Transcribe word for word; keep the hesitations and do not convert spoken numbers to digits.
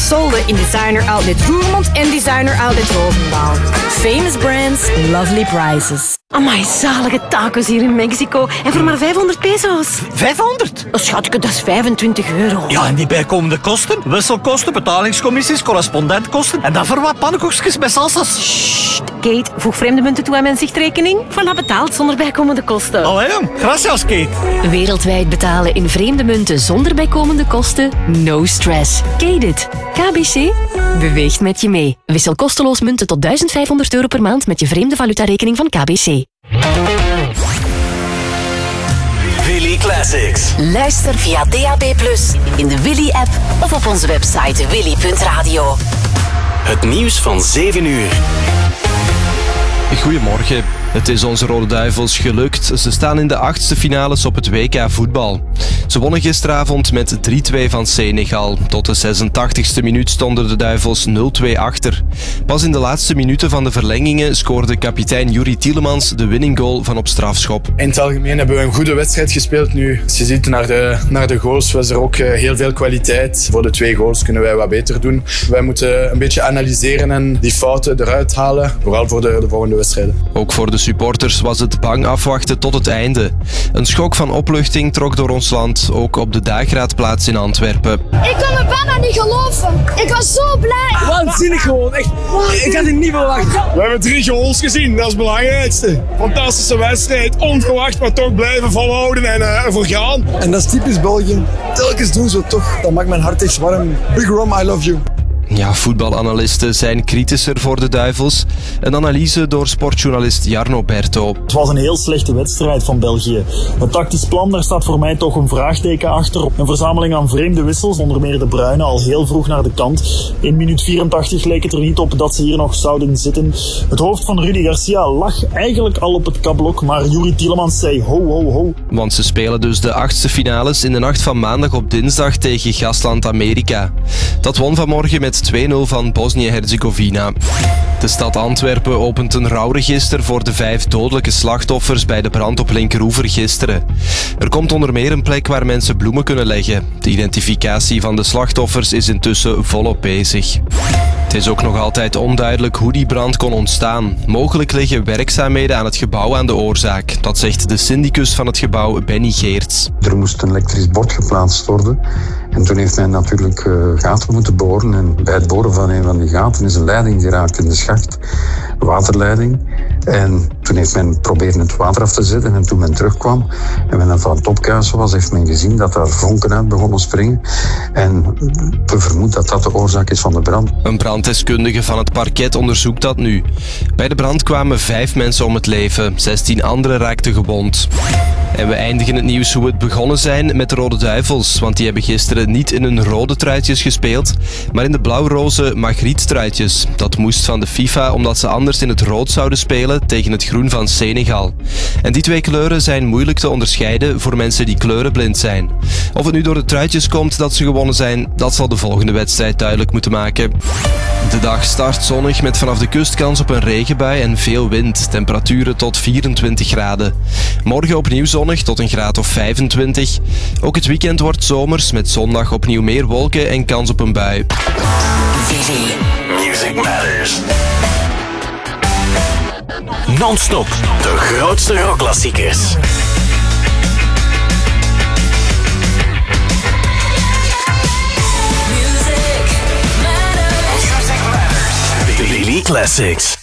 Solden in Designer Outlet Roermond en Designer Outlet Roosendaal. Famous brands, lovely prices. Amai, zalige tacos hier in Mexico. En voor maar vijfhonderd peso's. vijfhonderd? Oh, schatje, dat is vijfentwintig euro. Ja, en die bijkomende kosten? Wisselkosten, betalingscommissies, correspondentkosten. En dan voor wat pannenkoekjes met salsa's. Sst, Kate, voeg vreemde munten toe aan mijn zichtrekening. Voilà, betaald zonder bijkomende kosten. Allee, gracias, Kate. Wereldwijd betalen in vreemde munten zonder bijkomende kosten? No stress. Kate it. K B C beweegt met je mee. Wissel kosteloos munten tot duizend vijfhonderd euro per maand met je vreemde valutarekening van K B C. Willy Classics. Luister via D A B plus, in de Willy-app of op onze website willy punt radio. Het nieuws van zeven uur. Goedemorgen. Het is onze Rode Duivels gelukt. Ze staan in de achtste finales op het W K voetbal. Ze wonnen gisteravond met drie twee van Senegal. Tot de zesentachtigste minuut stonden de Duivels nul twee achter. Pas in de laatste minuten van de verlengingen scoorde kapitein Youri Tielemans de winning goal van op strafschop. In het algemeen hebben we een goede wedstrijd gespeeld nu. Als je ziet naar de, naar de goals was er ook heel veel kwaliteit. Voor de twee goals kunnen wij wat beter doen. Wij moeten een beetje analyseren en die fouten eruit halen. Vooral voor de, de volgende wedstrijden. Ook voor de supporters was het bang afwachten tot het einde. Een schok van opluchting trok door ons land, ook op de Dageraadplaats in Antwerpen. Ik kon me bijna niet geloven. Ik was zo blij. Waanzinnig gewoon, echt. Ik had het niet verwacht. We hebben drie goals gezien, dat is het belangrijkste. Fantastische wedstrijd, onverwacht, maar toch blijven volhouden en uh, ervoor gaan. En dat is typisch België. Telkens doen ze toch. Dat maakt mijn hart echt warm. Big Rom, I love you. Ja, voetbalanalisten zijn kritischer voor de Duivels. Een analyse door sportjournalist Jarno Berto. Het was een heel slechte wedstrijd van België. Het tactisch plan, daar staat voor mij toch een vraagteken achter. Een verzameling aan vreemde wissels, onder meer de Bruyne al heel vroeg naar de kant. In minuut vierentachtig leek het er niet op dat ze hier nog zouden zitten. Het hoofd van Rudy Garcia lag eigenlijk al op het kapblok, maar Youri Tielemans zei ho ho ho. Want ze spelen dus de achtste finales in de nacht van maandag op dinsdag tegen gastland Amerika. Dat won vanmorgen met twee nul van Bosnië-Herzegovina. De stad Antwerpen opent een rouwregister voor de vijf dodelijke slachtoffers bij de brand op Linkeroever gisteren. Er komt onder meer een plek waar mensen bloemen kunnen leggen. De identificatie van de slachtoffers is intussen volop bezig. Het is ook nog altijd onduidelijk hoe die brand kon ontstaan. Mogelijk liggen werkzaamheden aan het gebouw aan de oorzaak. Dat zegt de syndicus van het gebouw, Benny Geerts. Er moest een elektrisch bord geplaatst worden. En toen heeft men natuurlijk uh, gaten moeten boren. En bij het boren van een van die gaten is een leiding geraakt in de schacht. Waterleiding. En toen heeft men proberen het water af te zetten. En toen men terugkwam en men aan het opkuisen was, heeft men gezien dat daar vonken uit begonnen springen. En we vermoeden dat dat de oorzaak is van de brand. Een branddeskundige van het parket onderzoekt dat nu. Bij de brand kwamen vijf mensen om het leven. zestien anderen raakten gewond. En we eindigen het nieuws hoe het begonnen zijn met de Rode Duivels. Want die hebben gisteren niet in hun rode truitjes gespeeld, maar in de blauw-roze Magritte-truitjes. Dat moest van de FIFA omdat ze anders in het rood zouden spelen tegen het groen van Senegal. En die twee kleuren zijn moeilijk te onderscheiden voor mensen die kleurenblind zijn. Of het nu door de truitjes komt dat ze gewonnen zijn, dat zal de volgende wedstrijd duidelijk moeten maken. De dag start zonnig met vanaf de kust kans op een regenbui en veel wind. Temperaturen tot vierentwintig graden. Morgen opnieuw zonnig tot een graad of vijfentwintig. Ook het weekend wordt zomers met zondag opnieuw meer wolken en kans op een bui. Willy. Music Matters. Non-stop. De grootste rockklassiekers. Music Matters. Willy Classics.